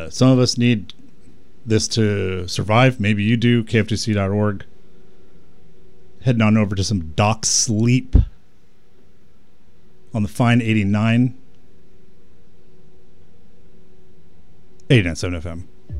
Some of us need this to survive. Maybe you do. KF2C.org. Heading on over to some Doc Sleep on the Fine 89. 89.7 FM.